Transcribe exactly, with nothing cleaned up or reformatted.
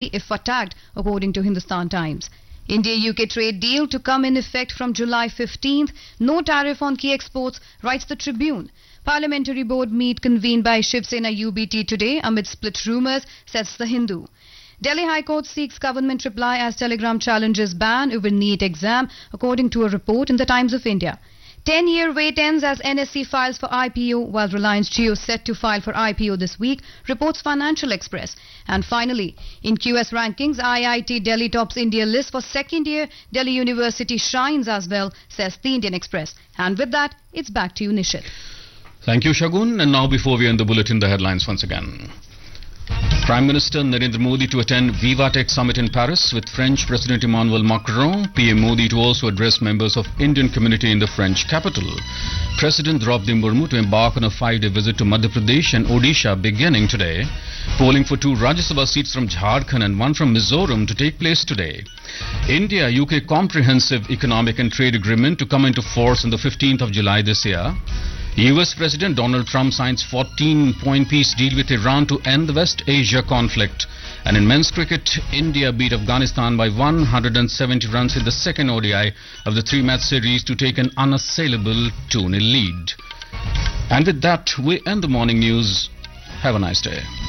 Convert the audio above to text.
immediately if attacked, according to Hindustan Times. India-U K trade deal to come in effect from July fifteenth. No tariff on key exports, writes the Tribune. Parliamentary board meet convened by Shiv Sena U B T today amid split rumours, says the Hindu. Delhi High Court seeks government reply as Telegram challenges ban over NEET exam, according to a report in the Times of India. ten-year wait ends as N S E files for I P O, while Reliance Jio set to file for I P O this week, reports Financial Express. And finally, in Q S rankings, I I T Delhi tops India list for second year. Delhi University shines as well, says the Indian Express. And with that, it's back to you, Nishit. Thank you, Shagun. And now, before we end the bulletin, the headlines once again. Prime Minister Narendra Modi to attend Viva Tech Summit in Paris with French President Emmanuel Macron. P M Modi to also address members of Indian community in the French capital. President Draupadi Murmu to embark on a five-day visit to Madhya Pradesh and Odisha beginning today. Polling for two Rajya Sabha seats from Jharkhand and one from Mizoram to take place today. India-U K Comprehensive Economic and Trade Agreement to come into force on the fifteenth of July this year. U S President Donald Trump signs fourteen-point peace deal with Iran to end the West Asia conflict. And in men's cricket, India beat Afghanistan by one hundred seventy runs in the second O D I of the three-match series to take an unassailable two nil lead. And with that, we end the morning news. Have a nice day.